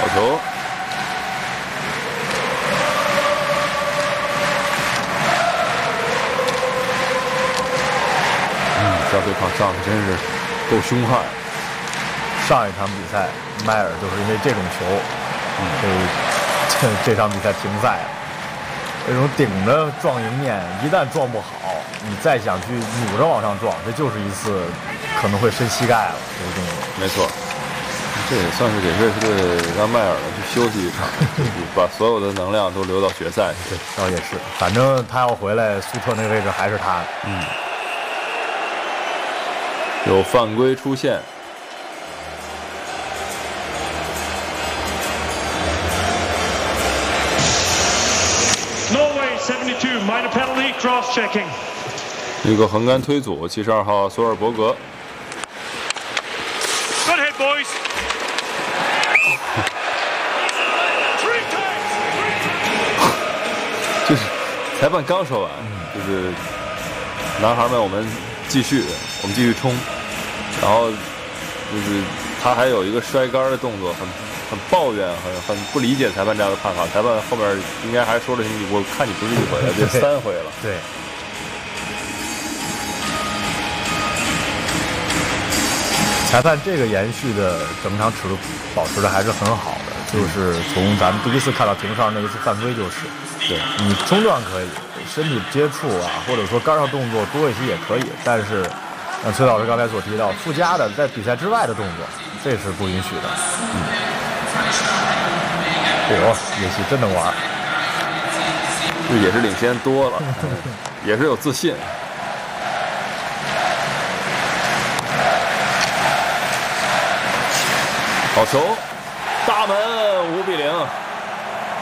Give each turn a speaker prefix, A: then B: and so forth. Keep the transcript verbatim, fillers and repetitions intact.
A: 好球。嗯，小腿往上真是够凶悍。
B: 上一场比赛，迈尔就是因为这种球，嗯，被这这场比赛停赛了。这种顶着撞迎面，一旦撞不好，你再想去努着往上撞，这就是一次可能会伸膝盖了这个动作。
A: 没错。这也算是给瑞士队让迈尔去休息一场，把所有的能量都留到决赛。
B: 对，倒也是，反正他要回来，苏特那个位置还是他。
A: 嗯。有犯规出现。
C: Norway seventy-two minor penalty cross checking。
A: 一个横杆推阻，七十二号索尔伯格。
C: Good hit, boys。
A: 就是裁判刚说完，就是男孩们，我们继续，我们继续冲，然后就是他还有一个摔杆的动作，很很抱怨，很很不理解裁判这样的判法。裁判后面应该还说了，我看你不是一回了，这三回了。
B: 对。裁判这个延续的整场尺度保持的还是很好的，就是从咱们第一次看到停哨那一次犯规就是，对你冲撞可以，身体接触啊，或者说杆上动作多一些也可以，但是像崔老师刚才所提到附加的在比赛之外的动作，这是不允许的。嗯，我也许真能玩，
A: 这也是领先多了，也是有自信。好球，大门五比零。